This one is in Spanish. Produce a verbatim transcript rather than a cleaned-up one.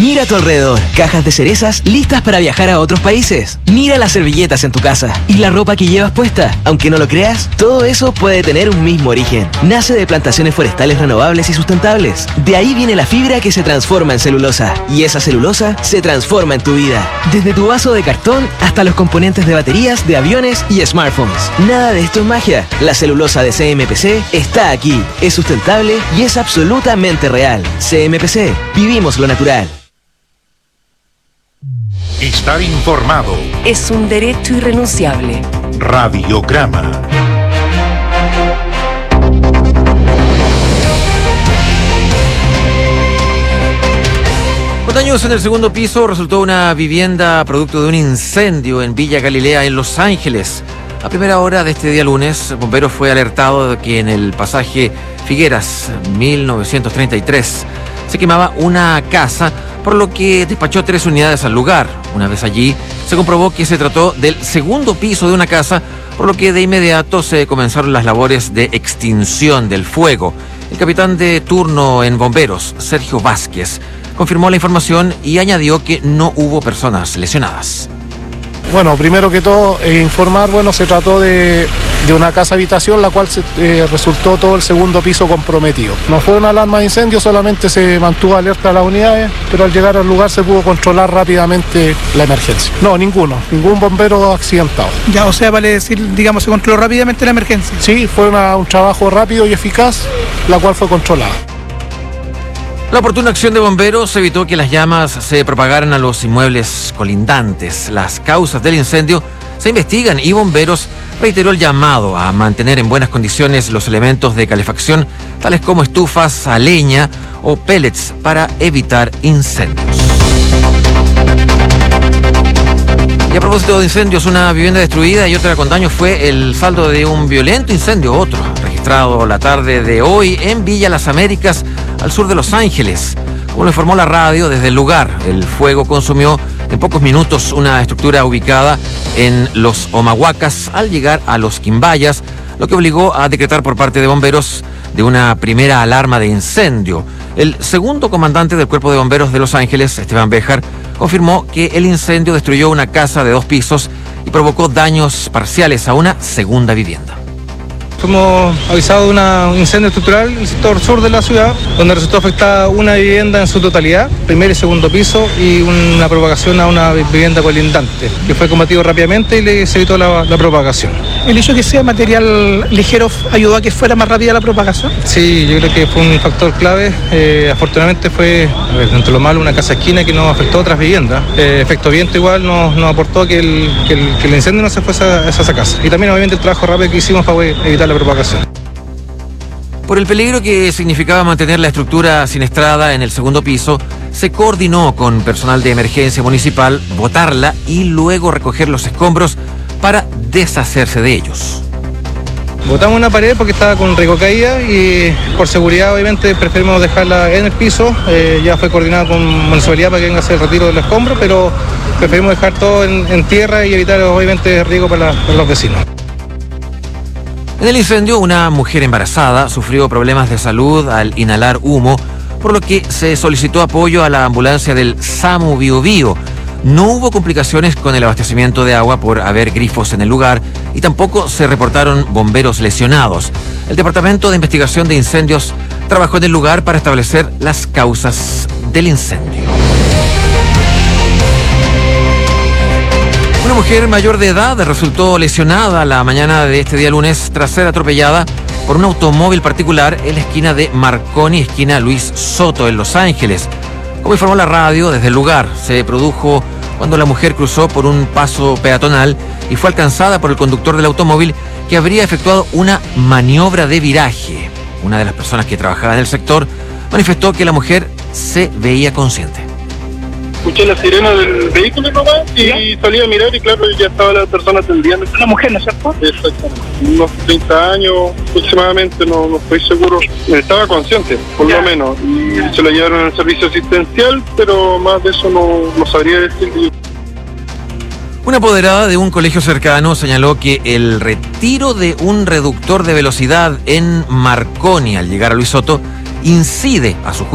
Mira a tu alrededor, cajas de cerezas listas para viajar a otros países. Mira las servilletas en tu casa y la ropa que llevas puesta. Aunque no lo creas, todo eso puede tener un mismo origen. Nace de plantaciones forestales renovables y sustentables. De ahí viene la fibra que se transforma en celulosa. Y esa celulosa se transforma en tu vida. Desde tu vaso de cartón hasta los componentes de baterías, de aviones y smartphones. Nada de esto es magia. La celulosa de C M P C está aquí. Es sustentable y es absolutamente real. C M P C. Vivimos lo natural. Estar informado es un derecho irrenunciable. Radiograma. Con daños en el segundo piso resultó una vivienda producto de un incendio en Villa Galilea, en Los Ángeles. A primera hora de este día lunes, Bomberos fue alertado de que en el pasaje Figueras mil novecientos treinta y tres se quemaba una casa, por lo que despachó tres unidades al lugar. Una vez allí, se comprobó que se trató del segundo piso de una casa, por lo que de inmediato se comenzaron las labores de extinción del fuego. El capitán de turno en Bomberos, Sergio Vázquez, confirmó la información y añadió que no hubo personas lesionadas. Bueno, primero que todo, eh, informar, bueno, se trató de, de una casa habitación, la cual se, eh, resultó todo el segundo piso comprometido. No fue una alarma de incendio, solamente se mantuvo alerta a las unidades, pero al llegar al lugar se pudo controlar rápidamente la emergencia. No, ninguno, ningún bombero accidentado. Ya, o sea, vale decir, digamos, se controló rápidamente la emergencia. Sí, fue una, un trabajo rápido y eficaz, la cual fue controlada. La oportuna acción de bomberos evitó que las llamas se propagaran a los inmuebles colindantes. Las causas del incendio se investigan y Bomberos reiteró el llamado a mantener en buenas condiciones los elementos de calefacción, tales como estufas a leña o pellets, para evitar incendios. Y a propósito de incendios, una vivienda destruida y otra con daños fue el saldo de un violento incendio, otro registrado la tarde de hoy en Villa Las Américas, al sur de Los Ángeles. Como lo informó la radio desde el lugar, el fuego consumió en pocos minutos una estructura ubicada en Los Omahuacas al llegar a Los Quimbayas, lo que obligó a decretar por parte de bomberos de una primera alarma de incendio. El segundo comandante del Cuerpo de Bomberos de Los Ángeles, Esteban Béjar, confirmó que el incendio destruyó una casa de dos pisos y provocó daños parciales a una segunda vivienda. Fuimos avisados de una, un incendio estructural en el sector sur de la ciudad, donde resultó afectada una vivienda en su totalidad, primer y segundo piso, y una propagación a una vivienda colindante, que fue combatido rápidamente y le, se evitó la, la propagación. ¿El hecho de que sea material ligero ayudó a que fuera más rápida la propagación? Sí, yo creo que fue un factor clave. Eh, afortunadamente fue, a ver, dentro de lo malo, una casa esquina que no afectó a otras viviendas. Eh, efecto viento igual nos, nos aportó que el, que, el, que el incendio no se fuese a esa, esa casa. Y también obviamente el trabajo rápido que hicimos para evitar la propagación. Por el peligro que significaba mantener la estructura siniestrada en el segundo piso, se coordinó con personal de emergencia municipal botarla y luego recoger los escombros para deshacerse de ellos. Botamos una pared porque estaba con riesgo de caída y por seguridad obviamente preferimos dejarla en el piso. Eh, ya fue coordinado con municipalidad para que venga a hacer el retiro del escombro, pero preferimos dejar todo en, en tierra y evitar obviamente riesgo para, la, para los vecinos. En el incendio, una mujer embarazada sufrió problemas de salud al inhalar humo, por lo que se solicitó apoyo a la ambulancia del SAMU Biobío. No hubo complicaciones con el abastecimiento de agua por haber grifos en el lugar y tampoco se reportaron bomberos lesionados. El Departamento de Investigación de Incendios trabajó en el lugar para establecer las causas del incendio. Una mujer mayor de edad resultó lesionada la mañana de este día lunes tras ser atropellada por un automóvil particular en la esquina de Marconi, esquina Luis Soto, en Los Ángeles. Como informó la radio, desde el lugar se produjo cuando la mujer cruzó por un paso peatonal y fue alcanzada por el conductor del automóvil, que habría efectuado una maniobra de viraje. Una de las personas que trabajaba en el sector manifestó que la mujer se veía consciente. Escuché la sirena del vehículo nomás y ¿ya? Salí a mirar y claro, ya estaba la persona atendiendo. ¿Una mujer, no es cierto? Exactamente. Unos treinta años aproximadamente, no, no estoy seguro. Estaba consciente, por ¿ya? Lo menos. Y se lo llevaron al servicio asistencial, pero más de eso no, no sabría decir. Una apoderada de un colegio cercano señaló que el retiro de un reductor de velocidad en Marconi al llegar a Luis Soto incide a su